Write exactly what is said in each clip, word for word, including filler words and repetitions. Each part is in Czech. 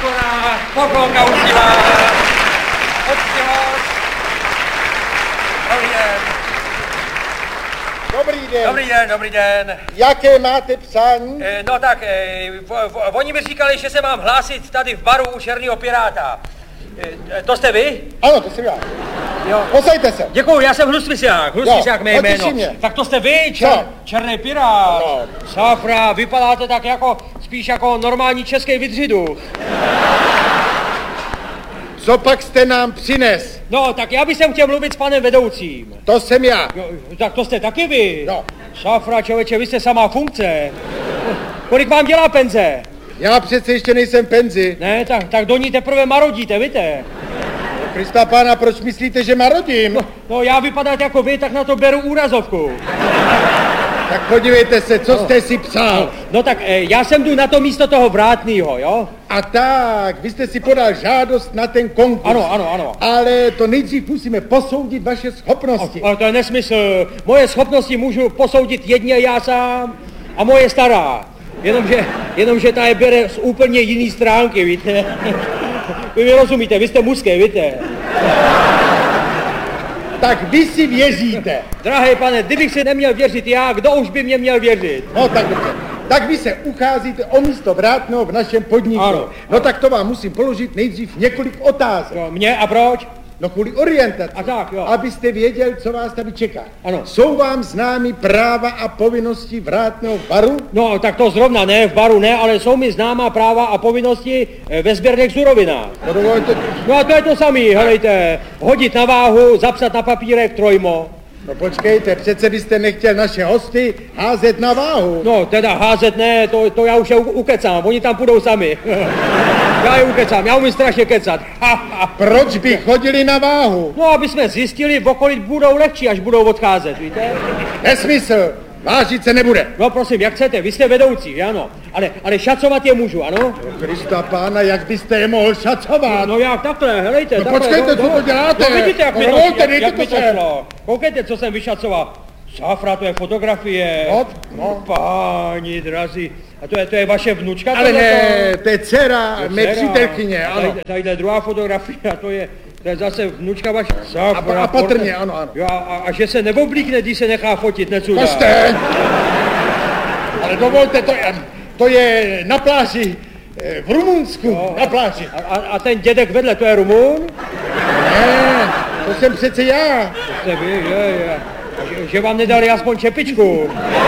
pokora, poklonka uctivá. Poctivost. Dobrý den. Dobrý den. Dobrý den, dobrý den. Jaké máte přání? E, no tak, e, v, v, oni mi říkali, že se mám hlásit tady v baru u Černého piráta. E, to jste vy? Ano, to jsem já. Jo. Posaďte se. Děkuju, já jsem Hnusvisák, Hnusvisák mé jméno. Mě. Tak to jste vy, čer, no. Černý pirát. No. Safra, vypadáte tak jako, spíš jako normální český vydřidu. Co pak jste nám přines? No, tak já bych chtěl mluvit s panem vedoucím. To jsem já. Jo, tak to jste taky vy. No. Safra, člověče, vy jste samá funkce. Kolik vám dělá penze? Já přece ještě nejsem penzi. Ne, tak, tak do ní teprve marodíte, víte? Krista pána, proč myslíte, že marodím? No, no já vypadat jako vy, tak na to beru úrazovku. Tak podívejte se, co jste si psal. No tak e, já jsem jdu na to místo toho vrátnýho, jo? A tak, vy jste si podal žádost na ten konkurs. Ano, ano, ano. Ale to nejdřív musíme posoudit vaše schopnosti. Ale to je nesmysl. Moje schopnosti můžu posoudit jedně já sám a moje stará. Jenomže, jenomže ta je bere z úplně jiný stránky, víte? Vy mi rozumíte, vy jste mužské, víte? Tak vy si věříte. Drahý pane, kdybych si neměl věřit já, kdo už by mě měl věřit? No tak dobře. Tak vy se ucházíte o místo vrátného v našem podniku. Ano. No tak to vám musím položit nejdřív několik otázek. Jo, mě a proč? No kvůli orientaci. A tak, jo. Abyste věděli, co vás tady čeká. Ano. Jsou vám známy práva a povinnosti vrátného baru? No, tak to zrovna ne, v baru ne, ale jsou mi známá práva a povinnosti eh, ve sběrných surovinách. No dovolte. No a to je to samý, helejte, hodit na váhu, zapsat na papírek trojmo. No počkejte, přece byste nechtěl naše hosty házet na váhu. No, teda házet ne, to, to já už je u- ukecám, oni tam půjdou sami. Já je ukecám, já umím strašně kecat. Ha, ha. Proč by chodili na váhu? No, aby jsme zjistili, v okolí budou lehčí, až budou odcházet, víte? Nesmysl, vážit se nebude. No prosím, jak chcete, vy jste vedoucí, ano, ale, ale šacovat je můžu, ano? No Krista pána, jak byste je mohl šacovat? No jak takhle, helejte, No takhle. počkejte, co to děláte? No vidíte, jak No mi to, dovolte, jak, dejte jak to mi to sem. šlo. Koukejte, co jsem vyšacoval. Safra, to je fotografie. No, no. Páni drazí. A to je, to je vaše vnučka? Ale tohleto? ne, to je dcera, To je mé dcera. přítelkyně, A ano. Tady, tady je druhá fotografie a to je, to je zase vnučka vaše. Safra, A, a patrně, portret. ano, ano. Jo, a, a že se neoblíkne, když se nechá fotit, necudá. To jste. Ale dovolte, to je, to je na pláži eh, v Rumunsku, No, na pláži. A, a, a ten dědek vedle, to je Rumun? Ne, to jsem přece já. To jste vy, je, je. Že, že vám nedali aspoň čepičku.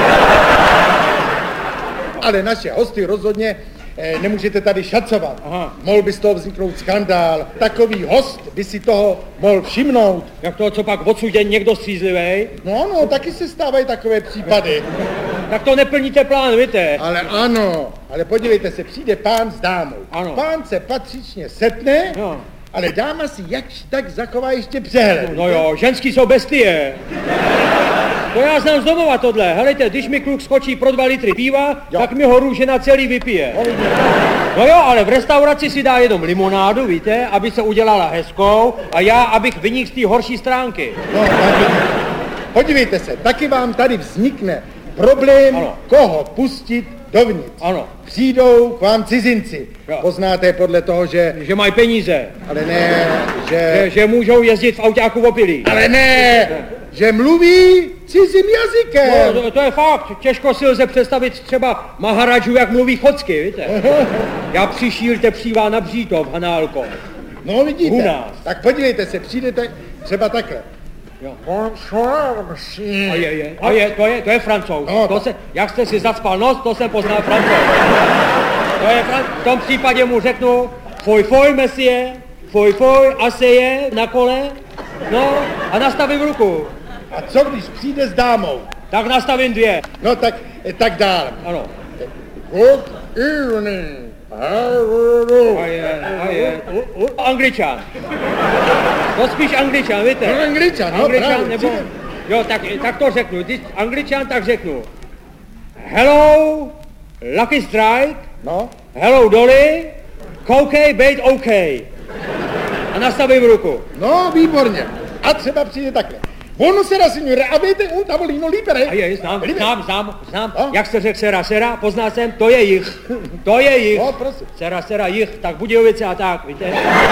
Ale naše hosty rozhodně eh, nemůžete tady šacovat. Aha. Mohl by z toho vzniknout skandál. Takový host by si toho mohl všimnout. Jak to, co pak odsud je někdo střízlivej? No, no, taky se stávají takové případy. Tak to neplníte plán, víte? Ale ano, ale podívejte se, přijde pán s dámou. Ano. Pán se patřičně setne, Jo. ale dáma si jakž tak zachová ještě přehled. No jo, ženský jsou bestie. To já znám z domova tohle. Helejte, když mi kluk skočí pro dva litry piva, Jo. tak mi ho růžena celý vypije. No jo, ale v restauraci si dá jenom limonádu, víte, aby se udělala hezkou a já, abych vynikl z té horší stránky. No, tak, podívejte se, taky vám tady vznikne problém, Ano. koho pustit dovnitř. Ano. Přijdou k vám cizinci. Jo. Poznáte podle toho, že... Že mají peníze, Ale ne, že, že... že můžou jezdit v autáku opilí. Ale ne, že mluví cizím jazykem. No, to, to je fakt, těžko si lze představit třeba Maharadžu, jak mluví chocky, víte. Já přišíl tepřívá na břítov, Hanálko. No vidíte, U nás. tak podívejte se, přijdete třeba takhle. Jo. Bonsoir, monsieur. A je, je, a je, to je, to je Francouz. No, To tak. se, jak jste si zacpal nos, to jsem poznal Francouz. To je Fran... V tom případě mu řeknu, foj, foj, monsieur, foj, foj, aseje na kole, no a nastavím ruku. A co když přijde s dámou? Tak nastavím dvě. No tak, tak dál. Ano. Good evening. Hello. A je, a je. U, u, Angličan. To spíš Angličan, víte? No, Angličan, no, Angličan, právě, nebo... přijde. Jo, tak, tak to řeknu. Když Angličan, tak řeknu. Hello, Lucky Strike. No, Hello, Dolly. Koukej, bejt OK. A nastavím ruku. no, výborně. A třeba přijde takhle. Buonasera, signore, avete un tavolino libero? A je, znám, Libero. znám, znám, znám. No? Jak jste řekl sera, sera, poznal jsem, to je jich. To je jich. No, prosím. Sera, sera, jich, tak Budějovice a tak, víte.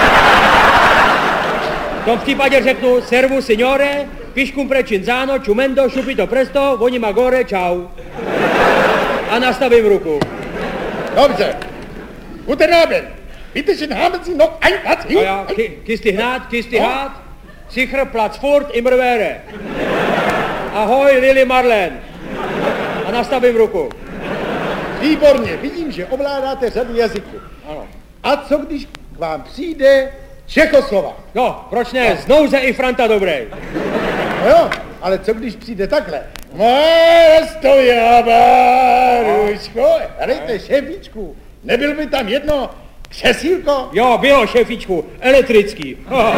V tom případě řeknu, servus, signore, piškum prečinzano, čumendo, šupito presto, vonima gore, čau. A nastavím ruku. Dobře. Guten Abend. Bitte schön, haben Sie noch ein Platz A hier? já, ki, kisti hnát, kisti No. hnát, sicher Platz furt, immer wäre. Ahoj, Lili Marlen. A nastavím ruku. Výborně, vidím, že ovládáte řadu jazyků. Ano. A co když k vám přijde Čechoslovák? No, proč ne, znouze i Franta dobrý. No jo, ale co když přijde takhle? Moje stojaba, Ruško, hrajte šefičku, nebyl by tam jedno křesílko? Jo, bylo, šefičku, elektrický.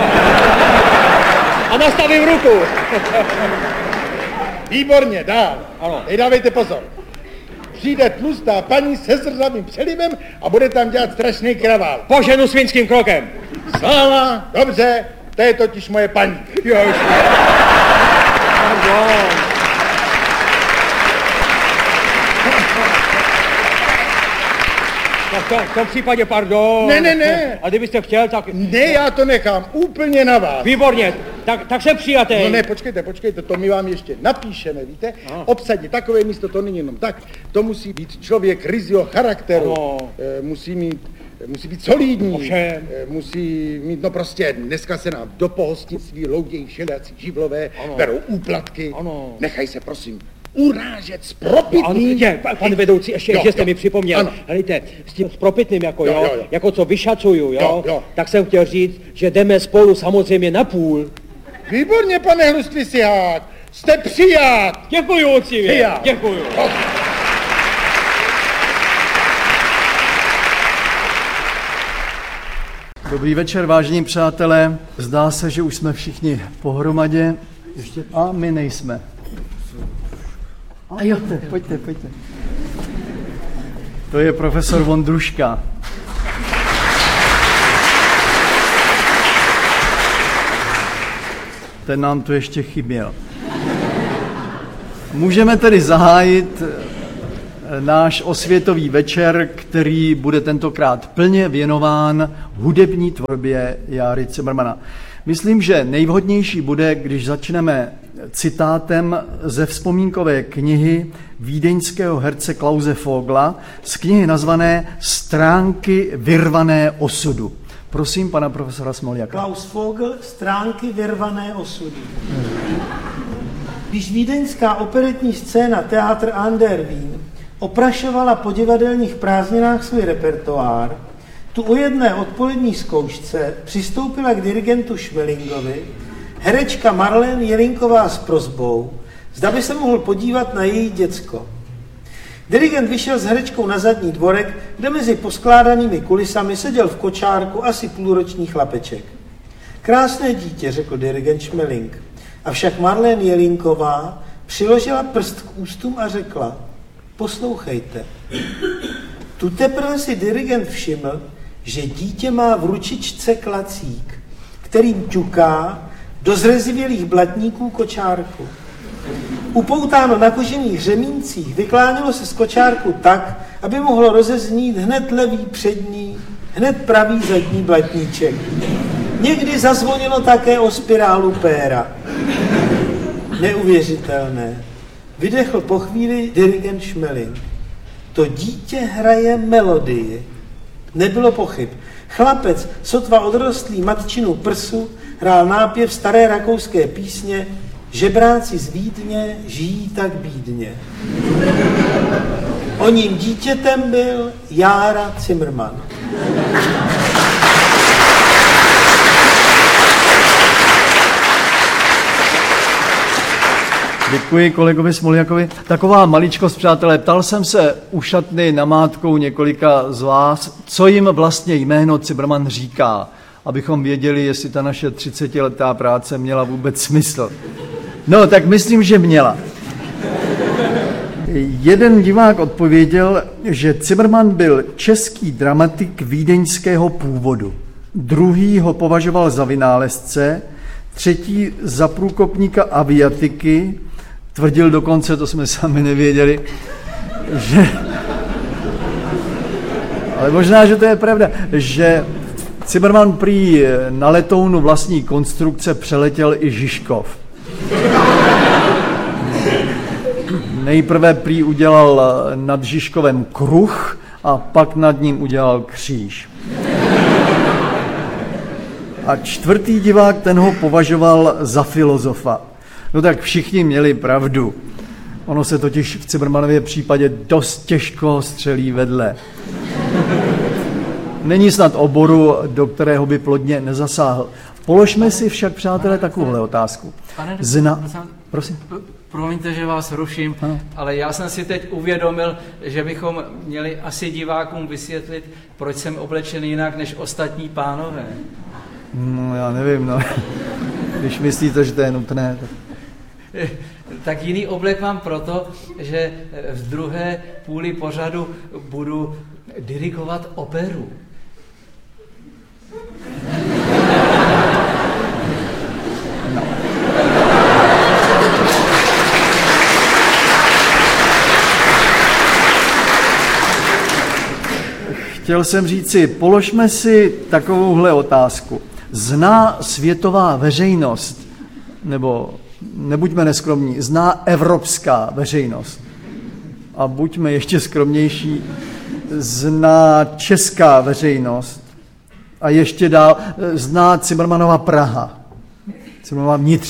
A nastavím ruku. Výborně, dál. Ano. Teď dávejte pozor. Přijde tlustá paní se zrzavým přelivem a bude tam dělat strašný kravál. Poženu svinským krokem. Sláva, dobře, to je totiž moje paní. Jo, už. Pardon. Tak to, v tom případě pardon. Ne, ne, ne. A kdybyste chtěl, tak... Ne, já to nechám úplně na vás. Výborně, tak, tak jsem přijatý. No ne, počkejte, počkejte, to my vám ještě napíšeme, víte? Ano. Obsadit takové místo, to není jenom tak. To musí být člověk ryzího charakteru, Ano. e, musí mít, musí být solidní, Ovšem. e, musí mít, no prostě, dneska se nám do pohostinství loudějí všelijací živlové, Ano. berou úplatky, Ano. nechaj se prosím urážet s Ano, propitným. je, pa- pane vedoucí, ještě, Jo, že jste jo. mi připomněl, Ano. helejte, s tím s propitným, jako Jo, jo, jo, jo. jako co vyšacuju, jo, Jo, jo. tak jsem chtěl říct, že jdeme spolu samozřejmě na půl. Výborně, pane Hlustý Sihák, jste přijat. Děkuju, ocivě, Přijat. děkuju. No. Dobrý večer, vážení přátelé. Zdá se, že už jsme všichni pohromadě. Ještě... A my nejsme. A jo, pojďte, pojďte. To je profesor Vondruška. Ten nám tu ještě chyběl. Můžeme tedy zahájit náš osvětový večer, který bude tentokrát plně věnován hudební tvorbě Járy Cimrmana. Myslím, že nejvhodnější bude, když začneme citátem ze vzpomínkové knihy vídeňského herce Klause Vogla z knihy nazvané Stránky vyrvané osudu. Prosím pana profesora Smoljaka. Klaus Vogel, Stránky vyrvané osudu. Když vídeňská operetní scéna Theater an der Wien oprašovala po divadelních prázdninách svůj repertoár, tu o jedné odpolední zkoušce přistoupila k dirigentu Schmelingovi herečka Marlene Jelinková s prosbou, zda by se mohl podívat na její děcko. Dirigent vyšel s herečkou na zadní dvorek, kde mezi poskládanými kulisami seděl v kočárku asi půlroční chlapeček. Krásné dítě, řekl dirigent Schmeling. Avšak Marlene Jelinková přiložila prst k ústům a řekla: poslouchejte. Tu teprve si dirigent všiml, že dítě má v ručičce klacík, kterým ťuká do zrezivělých blatníků kočárku. Upoutáno na kožených řemíncích, vyklánělo se z kočárku tak, aby mohlo rozeznít hned levý přední, hned pravý zadní blatníček. Někdy zazvonilo také o spirálu péra. Neuvěřitelné. Vydechl po chvíli dirigent Schmeling. To dítě hraje melodii. Nebylo pochyb. Chlapec, sotva odrostlý matčinu prsu, hrál nápěv staré rakouské písně Žebráci z Vídně žijí tak bídně. Oním dítětem byl Jára Cimrman. Děkuji kolegovi Smoljakovi. Taková maličkost, přátelé, ptal jsem se u šatny namátkou několika z vás, co jim vlastně jméno Cimrman říká, abychom věděli, jestli ta naše třicetiletá práce měla vůbec smysl. No, tak myslím, že měla. Jeden divák odpověděl, že Cimrman byl český dramatik vídeňského původu. Druhý ho považoval za vynálezce, třetí za průkopníka aviatiky, tvrdil dokonce, to jsme sami nevěděli, že, ale možná, že to je pravda, že Cimrman prý na letounu vlastní konstrukce přeletěl i Žižkov. Nejprve prý udělal nad Žižkovem kruh a pak nad ním udělal kříž. A čtvrtý divák, ten ho považoval za filozofa. No tak všichni měli pravdu. Ono se totiž v Cimrmanově případě dost těžko střelí vedle. Není snad oboru, do kterého by plodně nezasáhl. Položme si však, přátelé, takovouhle otázku. Pane, Zna... Prosím. Promiňte, že vás ruším, ano. Ale já jsem si teď uvědomil, že bychom měli asi divákům vysvětlit, proč jsem oblečen jinak než ostatní pánové. No, já nevím, no. Když myslíte, že to je nutné. Tak... Tak jiný oblek mám proto, že v druhé půli pořadu budu dirigovat operu. No. Chtěl jsem říci, položme si takovouhle otázku. Zná světová veřejnost, nebo nebuďme neskromní, zná evropská veřejnost, a buďme ještě skromnější, zná česká veřejnost a ještě dál zná Cimrmanova Praha, Cimrmanova vnitř